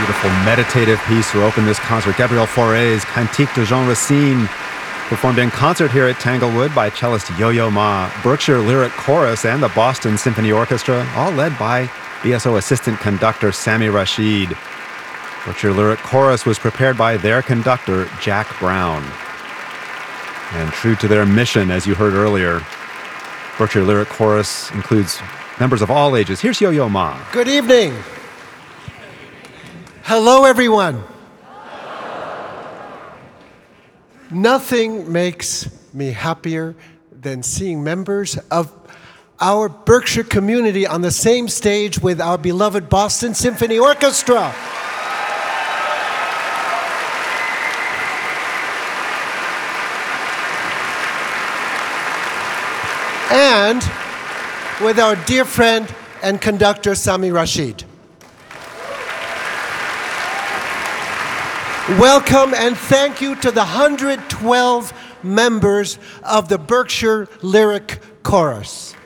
Beautiful meditative piece to open this concert. Gabriel Fauré's Cantique de Jean Racine, performed in concert here at Tanglewood by cellist Yo-Yo Ma, Berkshire Lyric Chorus, and the Boston Symphony Orchestra, all led by BSO assistant conductor Sami Rashid. Berkshire Lyric Chorus was prepared by their conductor, Jack Brown. And true to their mission, as you heard earlier, Berkshire Lyric Chorus includes members of all ages. Here's Yo-Yo Ma. Good evening. Hello, everyone. Nothing makes me happier than seeing members of our Berkshire community on the same stage with our beloved Boston Symphony Orchestra. And with our dear friend and conductor, Sami Rashid. Welcome and thank you to the 112 members of the Berkshire Lyric Chorus.